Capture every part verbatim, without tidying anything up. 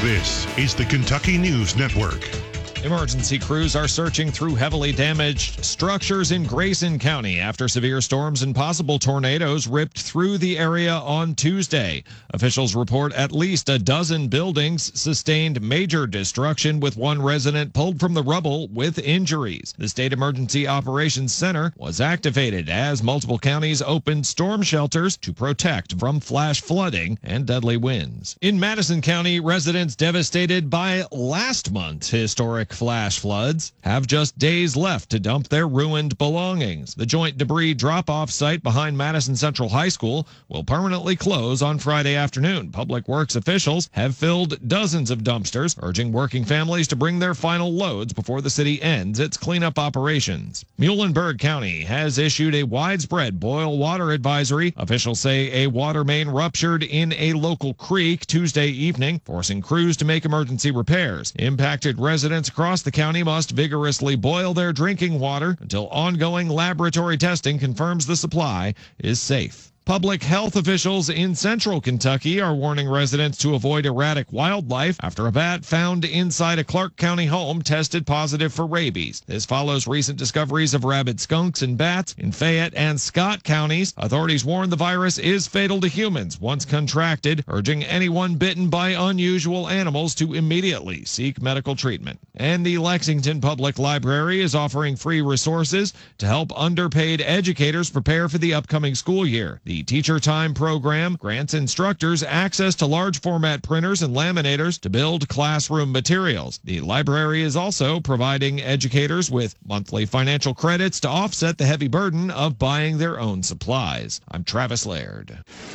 This is the Kentucky News Network. Emergency crews are searching through heavily damaged structures in Grayson County after severe storms and possible tornadoes ripped through the area on Tuesday. Officials report at least a dozen buildings sustained major destruction, with one resident pulled from the rubble with injuries. The State Emergency Operations Center was activated as multiple counties opened storm shelters to protect from flash flooding and deadly winds. In Madison County, residents devastated by last month's historic flash floods have just days left to dump their ruined belongings. The joint debris drop-off site behind Madison Central High School will permanently close on Friday afternoon. Public Works officials have filled dozens of dumpsters, urging working families to bring their final loads before the city ends its cleanup operations. Muhlenberg County has issued a widespread boil water advisory. Officials say a water main ruptured in a local creek Tuesday evening, forcing crews to make emergency repairs. Impacted residents across the county must vigorously boil their drinking water until ongoing laboratory testing confirms the supply is safe. Public health officials in central Kentucky are warning residents to avoid erratic wildlife after a bat found inside a Clark County home tested positive for rabies. This follows recent discoveries of rabid skunks and bats in Fayette and Scott counties. Authorities warn the virus is fatal to humans once contracted, urging anyone bitten by unusual animals to immediately seek medical treatment. And the Lexington Public Library is offering free resources to help underpaid educators prepare for the upcoming school year. The Teacher Time program grants instructors access to large format printers and laminators to build classroom materials. The library is also providing educators with monthly financial credits to offset the heavy burden of buying their own supplies. I'm Travis Laird.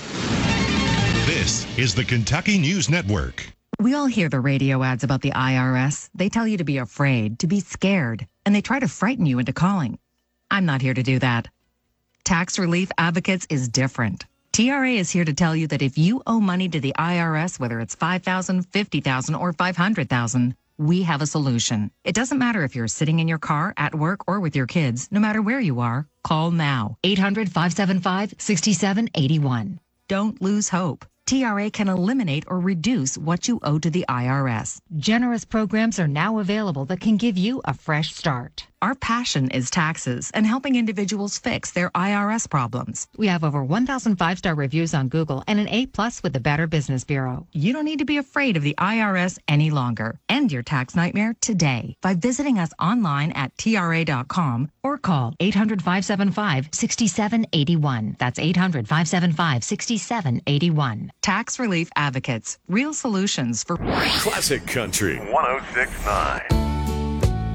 This is the Kentucky News Network. We all hear the radio ads about the I R S. They tell you to be afraid, to be scared, and they try to frighten you into calling. I'm not here to do that. Tax Relief Advocates is different. T R A is here to tell you that if you owe money to the I R S, whether it's five thousand dollars, fifty thousand dollars, or five hundred thousand dollars, we have a solution. It doesn't matter if you're sitting in your car, at work, or with your kids. No matter where you are, call now. eight hundred, five seven five, six seven eight one. Don't lose hope. T R A can eliminate or reduce what you owe to the I R S. Generous programs are now available that can give you a fresh start. Our passion is taxes and helping individuals fix their I R S problems. We have over one thousand five-star reviews on Google and an A plus with the Better Business Bureau. You don't need to be afraid of the I R S any longer. End your tax nightmare today by visiting us online at T R A dot com or call eight hundred, five seven five, six seven eight one. That's eight hundred, five seven five, six seven eight one. Tax Relief Advocates. Real solutions for Classic Country one oh six point nine.